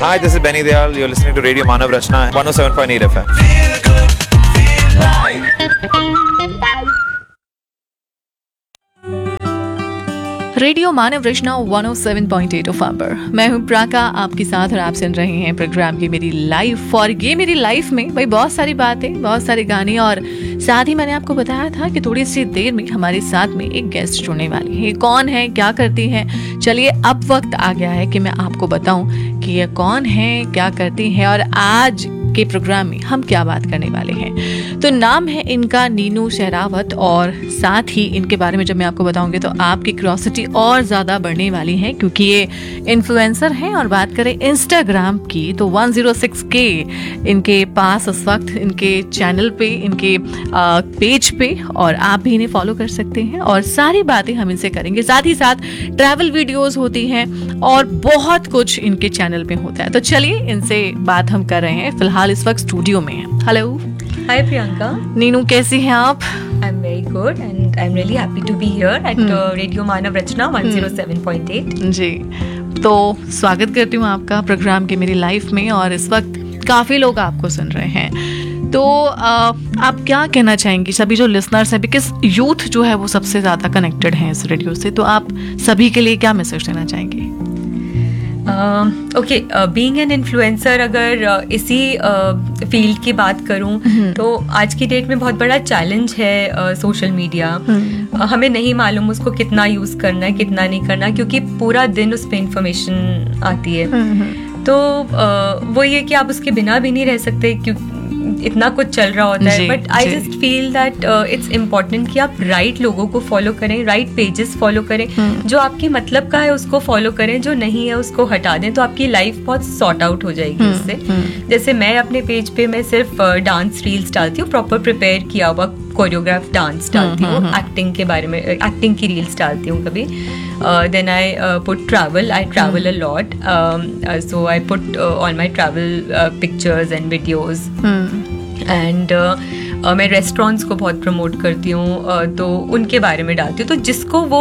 Hi, this is Benny Dayal. You're listening to Radio Manav Rachna 107.8 FM. Radio Manav Rachna 107.8 FM पर मैं हूं प्राका आपके साथ और आप सुन रहे हैं प्रोग्राम ये मेरी लाइफ। और ये मेरी लाइफ में भाई बहुत सारी बातें, बहुत सारे गाने और साथ ही मैंने आपको बताया था कि थोड़ी सी देर में हमारे साथ में एक गेस्ट जुड़ने वाली है। कौन है, क्या करती है, चलिए अब वक्त आ गया है कि मैं आपको बताऊं कि ये कौन है, क्या करती है और आज के प्रोग्राम में हम क्या बात करने वाले हैं। तो नाम है इनका नीनू शहरावत और साथ ही इनके बारे में जब मैं आपको बताऊंगी तो आपकी क्यूरियोसिटी और ज़्यादा बढ़ने वाली है क्योंकि ये इन्फ्लुएंसर हैं। और बात करें इंस्टाग्राम की तो 106K इनके पास इस वक्त इनके चैनल पे, इनके पेज पे, और आप भी इन्हें फॉलो कर सकते हैं और सारी बातें हम इनसे करेंगे। साथ ही साथ ट्रैवल वीडियोज़ होती हैं और बहुत कुछ इनके चैनल पे होता है। तो चलिए इनसे बात हम कर रहे हैं। फिलहाल इस वक्त स्टूडियो में है। हेलो। हाय प्रियंका। नीनू कैसी हैं आप? I am very good and I am really happy to be here at radio मानव रचना 107.8। जी, तो स्वागत करती हूँ आपका प्रोग्राम के मेरी लाइफ में। और इस वक्त काफ़ी लोग आपको सुन रहे हैं, तो आप क्या कहना चाहेंगी सभी जो लिसनर्स हैं, बिकॉज यूथ जो है वो सबसे ज़्यादा कनेक्टेड हैं इस रेडियो से, तो आप सभी के लिए क्या मैसेज देना चाहेंगी? ओके, बीइंग एन इन्फ्लुएंसर, अगर इसी फील्ड की बात करूं तो आज की डेट में बहुत बड़ा चैलेंज है सोशल मीडिया। हमें नहीं मालूम उसको कितना यूज़ करना है, कितना नहीं करना, क्योंकि पूरा दिन उस पर इंफॉर्मेशन आती है। तो वो ये कि आप उसके बिना भी नहीं रह सकते क्योंकि इतना कुछ चल रहा होता है। But I just feel that it's important कि आप राइट लोगों को फॉलो करें, राइट पेजेस फॉलो करें, जो आपके मतलब का है उसको फॉलो करें, जो नहीं है उसको हटा दें, तो आपकी लाइफ बहुत सॉर्ट आउट हो जाएगी उससे। जैसे मैं अपने पेज पे मैं सिर्फ डांस रील्स डालती हूँ, प्रॉपर प्रिपेयर किया हुआ कोरियोग्राफ डांस डालती हूँ, एक्टिंग के बारे में, एक्टिंग की रील्स डालती हूँ कभी। Then I put travel. I travel a lot, so I put all my travel pictures and videos. And मैं रेस्टोरेंट्स को बहुत प्रमोट करती हूँ, तो उनके बारे में डालती हूँ। तो जिसको वो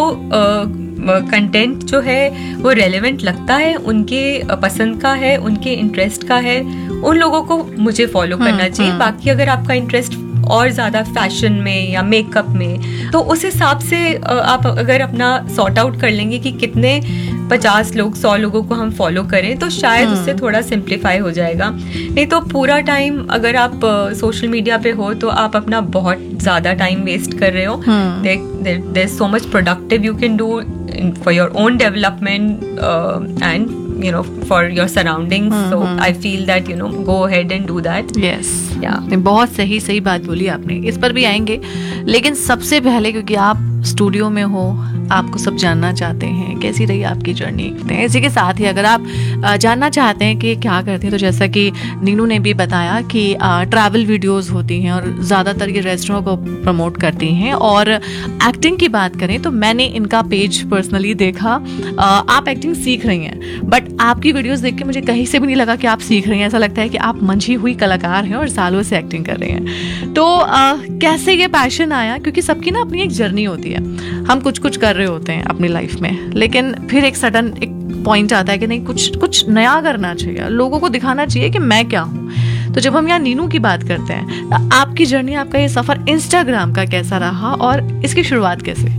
कंटेंट जो है वो रेलेवेंट लगता है, उनके पसंद का है, उनके इंटरेस्ट का है, उन लोगों को मुझे फॉलो करना चाहिए। बाकी अगर आपका इंटरेस्ट और ज़्यादा फैशन में या मेकअप में, तो उस हिसाब से आप अगर अपना सॉर्ट आउट कर लेंगे कि कितने 50 लोग 100 लोगों को हम फॉलो करें, तो शायद उससे थोड़ा सिंप्लीफाई हो जाएगा। नहीं तो पूरा टाइम अगर आप सोशल मीडिया पे हो तो आप अपना बहुत ज़्यादा टाइम वेस्ट कर रहे हो। There is so much productive you can do for your own development and for your surroundings. So I feel that go ahead and do that. Yes. बहुत सही बात बोली आपने, इस पर भी आएंगे। लेकिन सबसे पहले क्योंकि आप स्टूडियो में हो, आपको सब जानना चाहते हैं कैसी रही आपकी जर्नी। इसी के साथ ही अगर आप जानना चाहते हैं कि क्या करते हैं, तो जैसा कि नीनू ने भी बताया कि ट्रैवल वीडियोस होती हैं और ज़्यादातर ये रेस्टोरेंट को प्रमोट करती हैं। और एक्टिंग की बात करें तो मैंने इनका पेज पर्सनली देखा, आप एक्टिंग सीख रही हैं, बट आपकी वीडियोस देख के मुझे कहीं से भी नहीं लगा कि आप सीख रही हैं। ऐसा लगता है कि आप मंझी हुई कलाकार हैं और सालों से एक्टिंग कर रही हैं। तो कैसे ये पैशन आया? क्योंकि सबकी ना अपनी एक जर्नी होती है, हम कुछ कर रहे होते हैं अपनी लाइफ में, लेकिन फिर एक सडन एक पॉइंट आता है कि नहीं, कुछ नया करना चाहिए, लोगों को दिखाना चाहिए कि मैं क्या हूँ। तो जब हम यहाँ नीनू की बात करते हैं, आपकी जर्नी, आपका ये सफ़र इंस्टाग्राम का कैसा रहा और इसकी शुरुआत कैसे?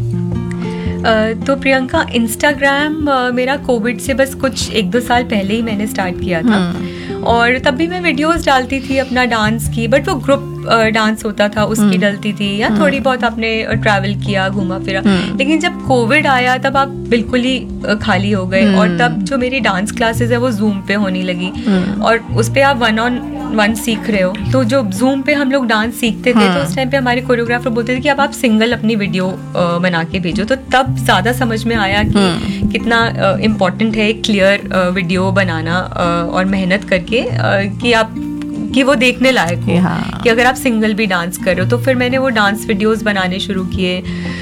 तो प्रियंका, इंस्टाग्राम मेरा कोविड से बस कुछ 1-2 साल पहले ही मैंने स्टार्ट किया था। और तब भी मैं वीडियोस डालती थी अपना डांस की, बट वो ग्रुप डांस होता था उसकी डलती थी, या थोड़ी बहुत आपने ट्रैवल किया, घूमा फिरा। लेकिन जब कोविड आया तब आप बिल्कुल ही खाली हो गए, और तब जो मेरी डांस क्लासेस है वो जूम पे होने लगी, और उस पे आप 1-on-1 सीख रहे हो। तो जो जूम पे हम लोग डांस सीखते थे, तो उस टाइम पे हमारे कोरियोग्राफर बोलते थे कि अब आप सिंगल अपनी वीडियो बना के भेजो। तो तब ज़्यादा समझ में आया कि कितना इम्पोर्टेंट है क्लियर वीडियो बनाना और मेहनत करके कि वो देखने लायक हो, कि अगर आप सिंगल भी डांस कर रहे हो। तो फिर मैंने वो डांस वीडियोस बनाने शुरू किए,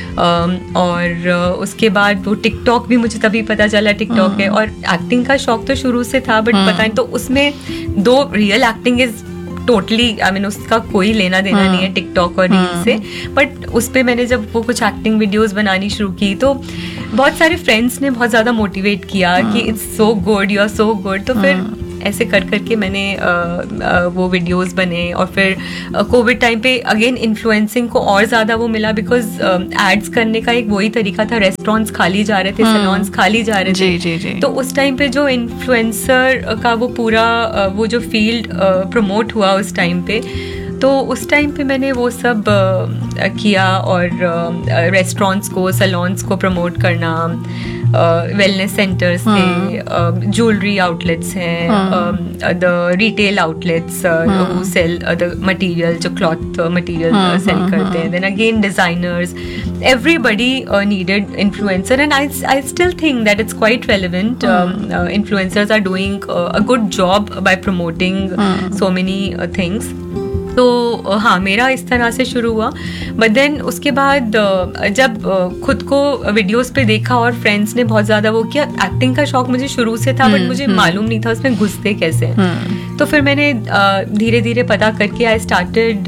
और उसके बाद वो टिकटॉक भी मुझे तभी पता चला टिकटॉक है। और एक्टिंग का शौक तो शुरू से था, बट पता नहीं, तो उसमें दो real acting is totally, I mean उसका कोई लेना देना नहीं है टिकटॉक और रील से। बट उस पर मैंने जब वो कुछ एक्टिंग वीडियोस बनानी शुरू की, तो बहुत सारे फ्रेंड्स ने बहुत ज़्यादा मोटिवेट किया कि it's so good, you are so good. तो फिर ऐसे कर करके मैंने वो वीडियोस बने। और फिर कोविड टाइम पे अगेन इन्फ्लुएंसिंग को और ज़्यादा वो मिला, बिकॉज एड्स करने का एक वही तरीका था, रेस्टोरेंट्स खाली जा रहे थे, सैलून्स खाली जा रहे थे। जी। तो उस टाइम पे जो इन्फ्लुएंसर का वो पूरा वो जो फील्ड प्रमोट हुआ उस टाइम पे, तो उस टाइम पे मैंने वो सब किया। और रेस्टोरेंट्स को, सैलून्स को प्रमोट करना, वेलनेस सेंटर्स थे, ज्वेलरी आउटलेट्स हैं, the retail outlets who cell the material, जो क्लॉथ मटेरियल सेल करते हैं, then again designers, everybody needed influencer, and I still think that it's quite relevant. Influencers are doing a good job by promoting so many things. तो हाँ, मेरा इस तरह से शुरू हुआ। बट देन उसके बाद जब खुद को वीडियोस पे देखा और फ्रेंड्स ने बहुत ज़्यादा वो किया, एक्टिंग का शौक मुझे शुरू से था, बट मुझे मालूम नहीं था उसमें घुसते कैसे हैं। तो फिर मैंने धीरे धीरे पता करके I started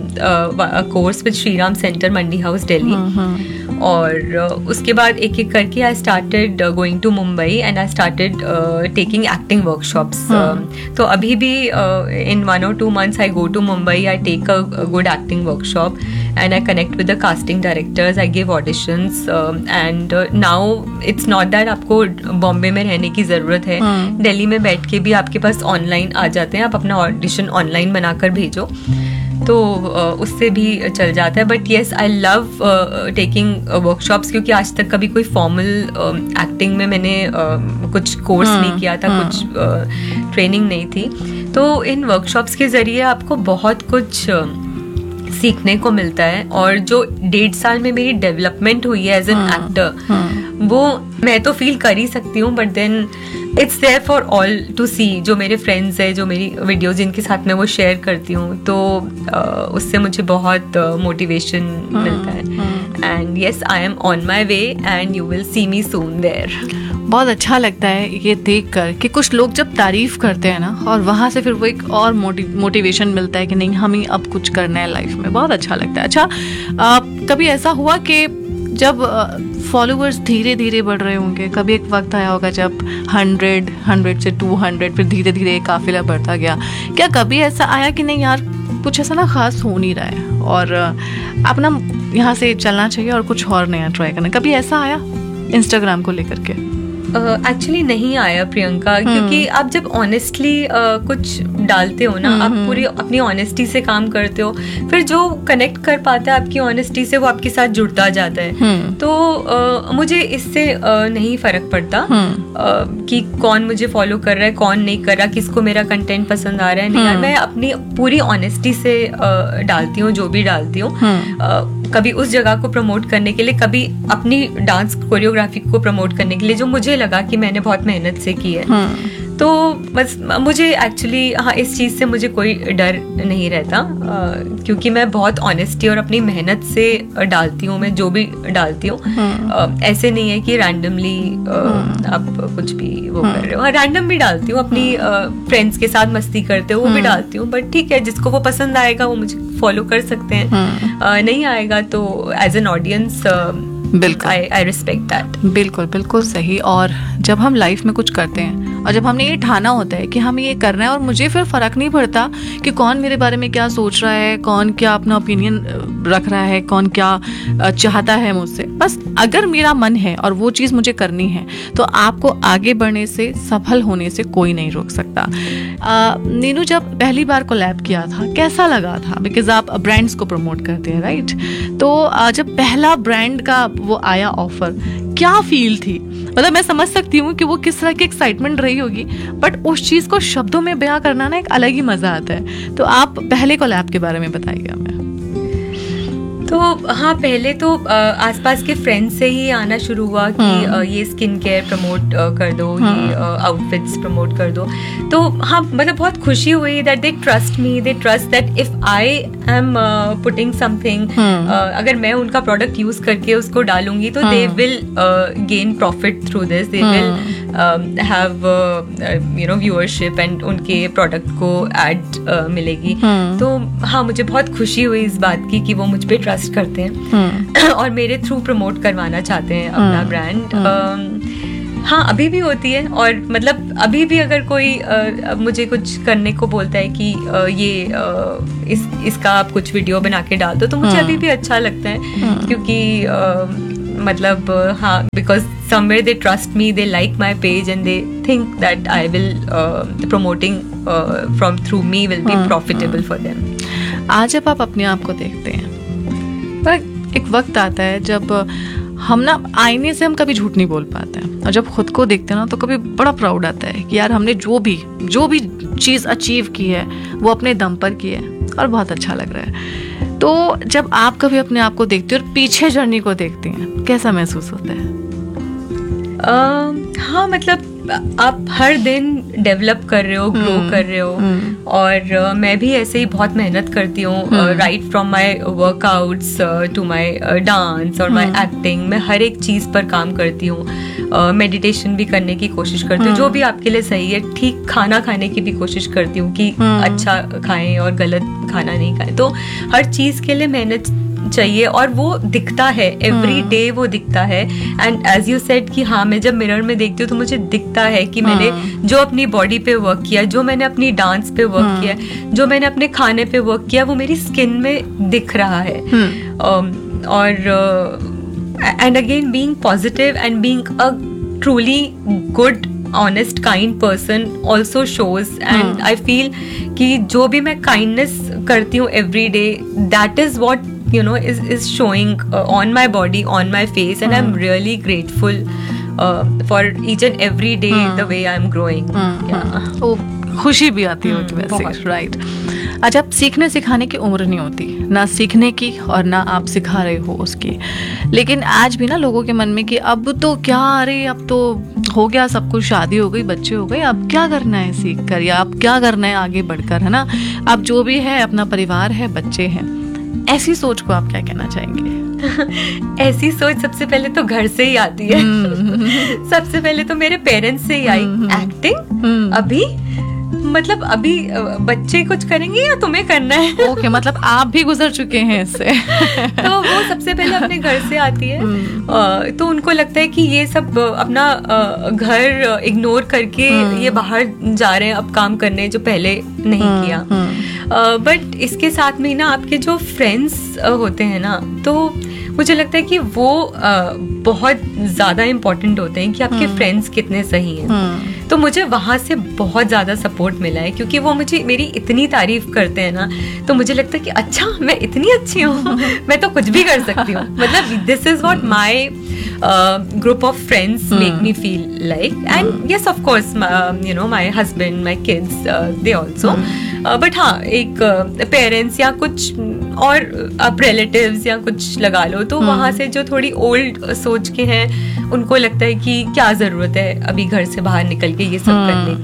course with Shriram centre, Mandi house, Delhi. और उसके बाद एक एक करके I started going to Mumbai and I started taking acting workshops. तो अभी भी इन 1 or 2 months I go to Mumbai, I take a good acting workshop and I connect with the casting directors, I give auditions, and now it's not that आपको बॉम्बे में रहने की ज़रूरत है, दिल्ली में बैठ के भी आपके पास ऑनलाइन आ जाते हैं, आप अपना ऑडिशन ऑनलाइन बनाकर भेजो, तो उससे भी चल जाता है। But yes, I love taking workshops, क्योंकि आज तक कभी कोई फॉर्मल एक्टिंग में मैंने कुछ कोर्स नहीं किया था, कुछ ट्रेनिंग नहीं थी। तो इन वर्कशॉप्स के ज़रिए आपको बहुत कुछ सीखने को मिलता है। और जो 1.5 साल में मेरी डेवलपमेंट हुई है एज एन एक्टर, वो मैं तो फील कर ही सकती हूँ, but then it's there for all to सी। जो मेरे फ्रेंड्स हैं, जो मेरी वीडियोज जिनके साथ मैं वो शेयर करती हूँ, तो उससे मुझे बहुत मोटिवेशन मिलता है। And yes, I am on my way and you will see me soon there. बहुत अच्छा लगता है ये देख कर कि कुछ लोग जब तारीफ करते हैं ना, और वहाँ से फिर वो एक और मोटिवेशन मिलता है कि नहीं, हमें अब कुछ करना है लाइफ में। बहुत अच्छा लगता है। अच्छा, कभी ऐसा हुआ कि जब फॉलोअर्स धीरे धीरे बढ़ रहे होंगे, कभी एक वक्त आया होगा जब 100 से 200, फिर धीरे धीरे काफिला बढ़ता गया, क्या कभी ऐसा आया कि नहीं यार, कुछ ऐसा ना खास हो नहीं रहा है और अपना यहाँ से चलना चाहिए और कुछ और नया ट्राई करना, कभी ऐसा आया इंस्टाग्राम को लेकर के? एक्चुअली नहीं आया प्रियंका, क्योंकि आप जब ऑनेस्टली कुछ डालते हो ना, आप पूरी अपनी ऑनेस्टी से काम करते हो, फिर जो कनेक्ट कर पाता है आपकी ऑनेस्टी से, वो आपके साथ जुड़ता जाता है। तो मुझे इससे नहीं फर्क पड़ता कि कौन मुझे फॉलो कर रहा है, कौन नहीं कर रहा, किसको मेरा कंटेंट पसंद आ रहा है, नहीं। मैं अपनी पूरी ऑनेस्टी से डालती हूँ जो भी डालती हूँ। कभी उस जगह को प्रमोट करने के लिए, कभी अपनी डांस कोरियोग्राफी को प्रमोट करने के लिए, जो मुझे लगा कि मैंने बहुत मेहनत से की है। तो बस मुझे एक्चुअली हाँ, इस चीज़ से मुझे कोई डर नहीं रहता, क्योंकि मैं बहुत ऑनेस्टी और अपनी मेहनत से डालती हूँ। मैं जो भी डालती हूँ ऐसे नहीं है कि रैंडमली आप कुछ भी वो कर रहे हो। रैंडम भी डालती हूँ, अपनी फ्रेंड्स के साथ मस्ती करते हो वो भी डालती हूँ, बट ठीक है, जिसको वो पसंद आएगा वो मुझे फॉलो कर सकते हैं, नहीं आएगा तो एज एन ऑडियंस बिल्कुल, आई रिस्पेक्ट दैट। बिल्कुल बिल्कुल सही। और जब हम लाइफ में कुछ करते हैं और जब हमने ये ठाना होता है कि हमें ये करना है, और मुझे फिर फर्क नहीं पड़ता कि कौन मेरे बारे में क्या सोच रहा है, कौन क्या अपना ओपिनियन रख रहा है, कौन क्या चाहता है मुझसे, बस अगर मेरा मन है और वो चीज़ मुझे करनी है, तो आपको आगे बढ़ने से, सफल होने से कोई नहीं रोक सकता। नीनू, जब पहली बार कोलैब किया था कैसा लगा था? बिकॉज आप ब्रांड्स को प्रमोट करते हैं, राइट? तो जब पहला ब्रांड का वो आया ऑफर, क्या फील थी? मतलब मैं समझ सकती हूँ कि वो किस तरह की एक्साइटमेंट रही होगी, बट उस चीज़ को शब्दों में बयां करना ना एक अलग ही मज़ा आता है। तो आप पहले कोलैब के बारे में बताइए हमें। तो हाँ, पहले तो आसपास के फ्रेंड्स से ही आना शुरू हुआ कि ये स्किन केयर प्रमोट कर दो, ये आउटफिट्स प्रमोट कर दो। तो हाँ, मतलब बहुत खुशी हुई that they trust me, they trust that if I am putting something, अगर मैं उनका प्रोडक्ट यूज करके उसको डालूंगी तो they will gain profit through this, they will have you know viewership and उनके प्रोडक्ट को एड मिलेगी। तो हाँ, मुझे बहुत खुशी हुई इस बात की कि वो मुझ पे ट्रस्ट करते हैं और मेरे थ्रू प्रमोट करवाना चाहते हैं अपना ब्रांड। हाँ, अभी भी होती है। और मतलब अभी भी अगर कोई मुझे कुछ करने को बोलता है कि इसका आप कुछ वीडियो बना के डाल दो, तो मुझे अभी भी अच्छा लगता है, क्योंकि मतलब हाँ, because somewhere they trust me, they like my page and they think that I will promoting from through me will be profitable for them. आज जब आप अपने आप को देखते हैं, पर एक वक्त आता है जब हम ना आईने से हम कभी झूठ नहीं बोल पाते हैं, और जब खुद को देखते हैं ना तो कभी बड़ा प्राउड आता है कि यार हमने जो भी चीज़ अचीव की है वो अपने दम पर की है और बहुत अच्छा लग रहा है। तो जब आप कभी अपने आप को देखते हो और पीछे जर्नी को देखती हैं, कैसा महसूस होता है? हाँ, मतलब आप हर दिन डेवलप कर रहे हो, ग्रो कर रहे हो, और मैं भी ऐसे ही बहुत मेहनत करती हूँ, right from my workouts to my dance और माय एक्टिंग। मैं हर एक चीज़ पर काम करती हूँ, मेडिटेशन भी करने की कोशिश करती हूँ, जो भी आपके लिए सही है। ठीक खाना खाने की भी कोशिश करती हूँ कि अच्छा खाएं और गलत खाना नहीं खाएं। तो हर चीज़ के लिए मेहनत चाहिए, और वो दिखता है एवरी डे, वो दिखता है। एंड एज यू सेड कि हाँ, मैं जब मिरर में देखती हूँ तो मुझे दिखता है कि मैंने जो अपनी बॉडी पे वर्क किया, जो मैंने अपनी डांस पे वर्क किया, जो मैंने अपने खाने पे वर्क किया, वो मेरी स्किन में दिख रहा है। और and again being positive and being a truly good honest kind person also shows. And I feel कि जो भी मैं काइंडनेस करती हूँ every day, that is what is showing on my body, on my face, and I'm really grateful for each and every day the way I'm growing. तो खुशी भी आती होगी वैसे, राइट? अच्छा, अब सीखने सिखाने की उम्र नहीं होती, ना सीखने की और ना आप सिखा रहे हो उसकी, लेकिन आज भी ना लोगों के मन में कि अब तो क्या, अरे अब तो हो गया सब कुछ, शादी हो गई, बच्चे हो गए, अब क्या करना है सीख कर, या अब क्या करना है आगे बढ़कर, है ना? अब जो भी है, अपना परिवार है, बच्चे हैं। ऐसी सोच को आप क्या कहना चाहेंगे? ऐसी सोच सबसे पहले तो घर से ही आती है। सबसे पहले तो मेरे पेरेंट्स से ही आई। एक्टिंग अभी मतलब अभी बच्चे कुछ करेंगे या तुम्हें करना है? ओके, मतलब आप भी गुजर चुके हैं इससे। तो वो सबसे पहले अपने घर से आती है। तो उनको लगता है कि ये सब अपना घर इग्नोर करके ये बाहर जा रहे हैं अब काम करने, जो पहले नहीं किया। बट इसके साथ में ना आपके जो फ्रेंड्स होते हैं ना, तो मुझे लगता है कि वो बहुत ज़्यादा इम्पोर्टेंट होते हैं कि आपके फ्रेंड्स कितने सही हैं। तो मुझे वहाँ से बहुत ज़्यादा सपोर्ट मिला है, क्योंकि वो मुझे मेरी इतनी तारीफ करते हैं ना, तो मुझे लगता है कि अच्छा, मैं इतनी अच्छी हूँ, मैं तो कुछ भी कर सकती हूँ। मतलब this is what my group of friends make me feel like. And yes, of course, my husband, my kids, they also. But हाँ, एक पेरेंट्स या कुछ और आप रिलेटिव्स या कुछ लगा लो, तो वहाँ से जो थोड़ी ओल्ड सोच के हैं, उनको लगता है कि क्या ज़रूरत है अभी घर से बाहर निकल के ये सब करने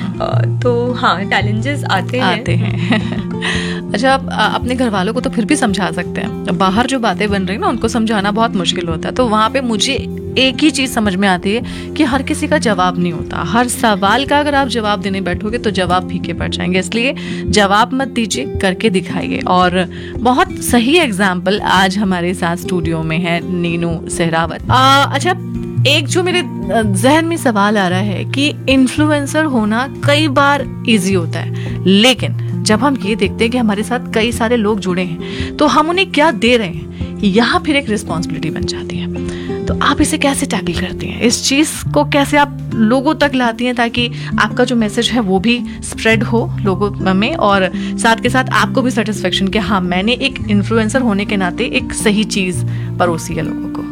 की। तो हाँ, चैलेंजेस आते हैं। अच्छा, आप अपने घर वालों को तो फिर भी समझा सकते हैं, बाहर जो बातें बन रही ना, उनको समझाना बहुत मुश्किल होता है। तो वहाँ पे मुझे एक ही चीज़ समझ में आती है कि हर किसी का जवाब नहीं होता। हर सवाल का अगर आप जवाब देने बैठोगे तो जवाब फीके पड़ जाएंगे, इसलिए जवाब मत दीजिए, करके दिखाइए। और बहुत सही एग्जाम्पल आज हमारे साथ स्टूडियो में है नीनू सहरावत। अच्छा, एक जो मेरे जहन में सवाल आ रहा है कि इन्फ्लुएंसर होना कई बार इजी होता है, लेकिन जब हम ये देखते हैं कि हमारे साथ कई सारे लोग जुड़े हैं, तो हम उन्हें क्या दे रहे हैं, यहाँ फिर एक रिस्पॉन्सिबिलिटी बन जाती है। तो आप इसे कैसे टैकल करती हैं? इस चीज़ को कैसे आप लोगों तक लाती हैं ताकि आपका जो मैसेज है वो भी स्प्रेड हो लोगों में, और साथ के साथ आपको भी सेटिस्फेक्शन कि हाँ, मैंने एक इन्फ्लुएंसर होने के नाते एक सही चीज़ परोसी है लोगों को?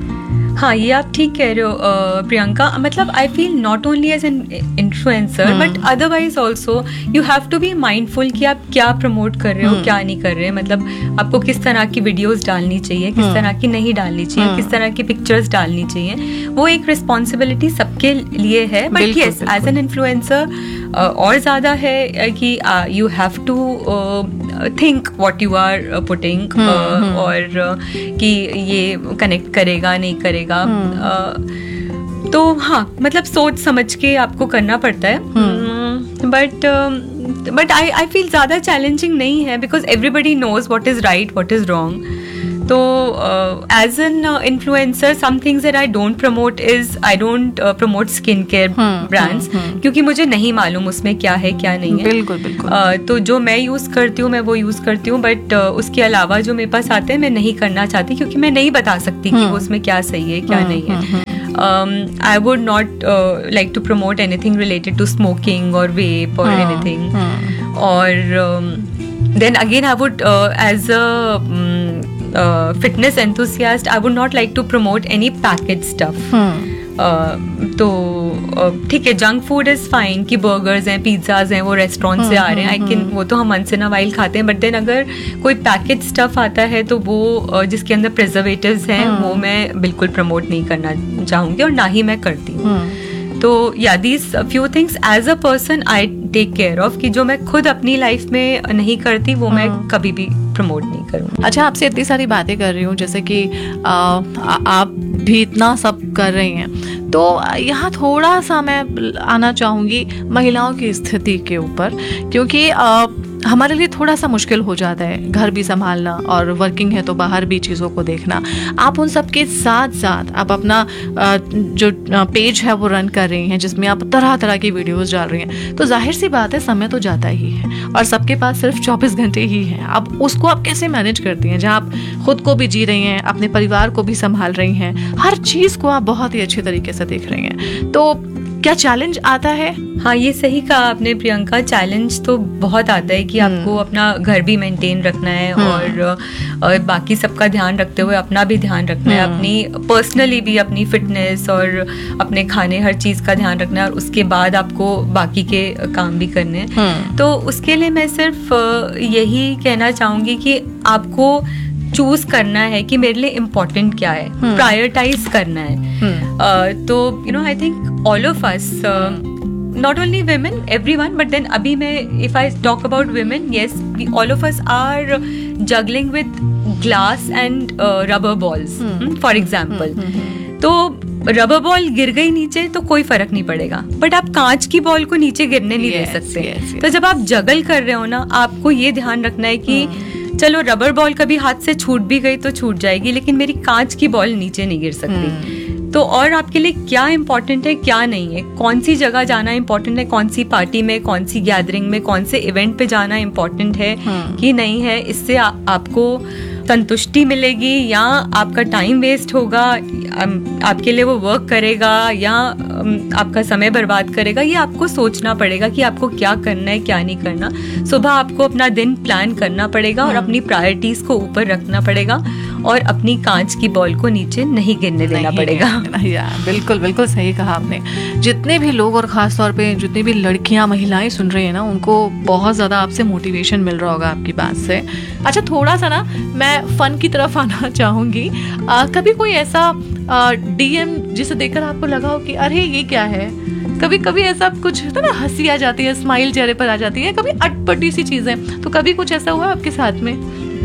हाँ, ये आप ठीक कह रहे हो प्रियंका। मतलब I feel not only as an influencer but otherwise also you have to be mindful कि आप क्या प्रमोट कर रहे हो, क्या नहीं कर रहे हैं। मतलब आपको किस तरह की वीडियोस डालनी चाहिए, किस तरह की नहीं डालनी चाहिए, किस तरह की पिक्चर्स डालनी चाहिए। वो एक रिस्पॉन्सिबिलिटी सबके लिए है। But yes, as an influencer और ज़्यादा है कि you have to think what you are putting, और कि ये कनेक्ट करेगा नहीं करेगा। तो हाँ, मतलब सोच समझ के आपको करना पड़ता है। बट आई फील ज़्यादा चैलेंजिंग नहीं है, because everybody knows what is right, what is wrong. तो as an influencer some things that I don't promote is I don't promote skin care brands, क्योंकि मुझे नहीं मालूम उसमें क्या है क्या नहीं है। बिल्कुल बिल्कुल। तो जो मैं यूज़ करती हूँ मैं वो यूज़ करती हूँ, बट उसके अलावा जो मेरे पास आते हैं मैं नहीं करना चाहती, क्योंकि मैं नहीं बता सकती कि वो उसमें क्या सही है क्या नहीं है। I would not like to promote anything related to smoking or vape or anything. Or then again, I would, as a fitness enthusiast, I would not like to promote any packaged stuff. तो ठीक है, junk food is fine कि burgers हैं, pizzas हैं, वो restaurant से आ रहे हैं, आई कैन, वो तो हम once in a while खाते हैं, बट देन अगर कोई पैकेज स्टफ आता है तो वो जिसके अंदर प्रिजर्वेटिव्स हैं वो मैं बिल्कुल प्रमोट नहीं करना चाहूँगी और ना ही मैं करती हूँ। तो या these few things as a person I take care of, कि जो मैं खुद अपनी लाइफ में नहीं करती वो मैं कभी भी प्रमोट नहीं करूँगी। अच्छा, आपसे इतनी सारी बातें कर रही हूँ, जैसे कि आप भी इतना सब कर रही हैं, तो यहाँ थोड़ा सा मैं आना चाहूँगी महिलाओं की स्थिति के ऊपर, क्योंकि हमारे लिए थोड़ा सा मुश्किल हो जाता है घर भी संभालना और वर्किंग है तो बाहर भी चीज़ों को देखना। आप उन सब के साथ साथ आप अपना जो पेज है वो रन कर रही हैं, जिसमें आप तरह तरह की वीडियोस डाल रही हैं, तो जाहिर सी बात है समय तो जाता ही है और सबके पास सिर्फ 24 घंटे ही हैं। अब उसको आप कैसे मैनेज करती हैं, जहाँ आप खुद को भी जी रही हैं, अपने परिवार को भी संभाल रही हैं, हर चीज़ को आप बहुत ही अच्छे तरीके से देख रही हैं, तो क्या चैलेंज आता है? हाँ, ये सही कहा आपने प्रियंका, चैलेंज तो बहुत आता है कि आपको अपना घर भी मेंटेन रखना है और बाकी सबका ध्यान रखते हुए अपना भी ध्यान रखना है, अपनी पर्सनली भी अपनी फिटनेस और अपने खाने हर चीज़ का ध्यान रखना है, और उसके बाद आपको बाकी के काम भी करने हैं। तो उसके लिए मैं सिर्फ यही कहना चाहूँगी कि आपको चूज करना है कि मेरे लिए इम्पोर्टेंट क्या है, प्रायोरिटाइज करना है। तो you know, I think all of us, not only women, everyone, but then अभी मैं if I talk about women, yes, we all of us are juggling with glass and rubber balls, for example. तो rubber ball गिर गई नीचे तो कोई फर्क नहीं पड़ेगा, बट आप कांच की बॉल को नीचे गिरने नहीं दे सकते। तो जब आप जगल कर रहे हो ना, आपको ये ध्यान रखना है कि चलो रबर बॉल कभी हाथ से छूट भी गई तो छूट जाएगी, लेकिन मेरी कांच की बॉल नीचे नहीं गिर सकती। तो और आपके लिए क्या इम्पोर्टेंट है क्या नहीं है, कौन सी जगह जाना इम्पोर्टेंट है, कौन सी पार्टी में, कौन सी गैदरिंग में, कौन से इवेंट पे जाना इम्पोर्टेंट है कि नहीं है, इससे आपको संतुष्टि मिलेगी या आपका टाइम वेस्ट होगा, आपके लिए वो वर्क करेगा या आपका समय बर्बाद करेगा, ये आपको सोचना पड़ेगा कि आपको क्या करना है क्या नहीं करना। सुबह आपको अपना दिन प्लान करना पड़ेगा और अपनी प्रायोरिटीज को ऊपर रखना पड़ेगा और अपनी कांच की बॉल को नीचे नहीं गिरने देना पड़ेगा। बिल्कुल बिल्कुल सही कहा आपने। जितने भी लोग और ख़ास तौर पे जितनी भी लड़कियां महिलाएं सुन रही हैं ना, उनको बहुत ज़्यादा आपसे मोटिवेशन मिल रहा होगा आपकी बात से। अच्छा, थोड़ा सा ना मैं फ़न की तरफ आना चाहूँगी। कभी कोई ऐसा DM जिसे देखकर आपको लगा हो कि अरे ये क्या है? कभी कभी ऐसा कुछ होता है ना, हंसी आ जाती है, स्माइल चेहरे पर आ जाती है, कभी अटपटी सी चीज़ें, तो कभी कुछ ऐसा हुआ आपके साथ में?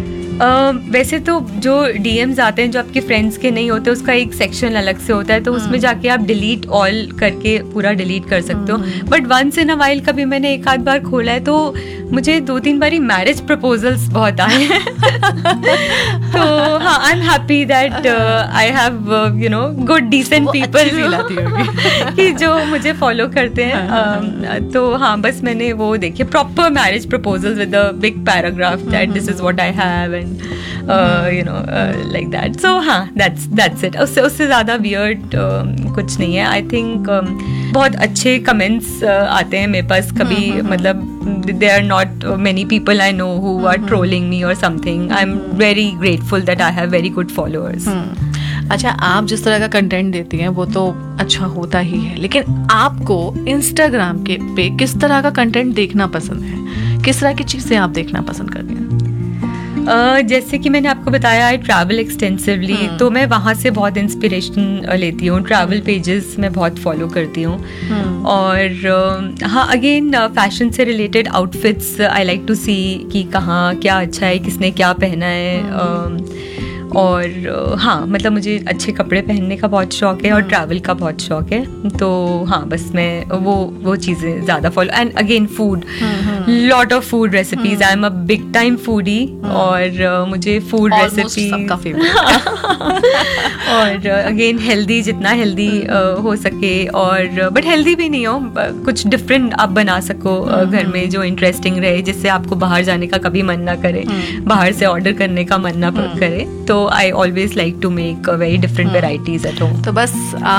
वैसे तो जो DMs आते हैं जो आपके फ्रेंड्स के नहीं होते, उसका एक सेक्शन अलग से होता है, तो उसमें जाके आप डिलीट ऑल करके पूरा डिलीट कर सकते हो। But once in a while कभी मैंने एक आध बार खोला है तो मुझे 2-3 बारी मैरिज प्रपोजल्स बहुत आए हैं। तो हाँ, I am happy that I have you know good decent people कि जो मुझे फॉलो करते हैं। तो हाँ, बस मैंने वो देखे proper marriage proposals with a big paragraph that this is what I have and you know like that. So हाँ, that's it. उससे ज़्यादा weird कुछ नहीं है। I think बहुत अच्छे comments आते हैं मेरे पास कभी, मतलब there are not many people I know who are trolling me or something. I'm very grateful that I have very good followers. अच्छा, आप जिस तरह का कंटेंट देती हैं वो तो अच्छा होता ही है, लेकिन आपको इंस्टाग्राम के पे किस तरह का कंटेंट देखना पसंद है? किस तरह की चीज़ें आप देखना पसंद करती हैं? जैसे कि मैंने आपको बताया, आई ट्रैवल एक्सटेंसिवली, तो मैं वहाँ से बहुत इंस्पिरेशन लेती हूँ। ट्रैवल पेजेस मैं बहुत फॉलो करती हूँ। और हाँ, अगेन फैशन से related outfits I like to सी कि कहाँ क्या अच्छा है, किसने क्या पहना है। और हाँ, मतलब मुझे अच्छे कपड़े पहनने का बहुत शौक है और ट्रैवल का बहुत शौक है। तो हाँ, बस मैं वो चीज़ें ज़्यादा follow. And again food, lot of food recipes. I am a big time foodie और मुझे फूड रेसिपी सबका फेवरेट। और अगेन हेल्दी, जितना हेल्दी हो सके, और बट हेल्दी भी नहीं हो, कुछ डिफरेंट आप बना सको घर में जो इंटरेस्टिंग रहे, जिससे आपको बाहर जाने का कभी मन ना करे, बाहर से ऑर्डर करने का मन ना करे। तो I always like to make very different varieties at home. तो बस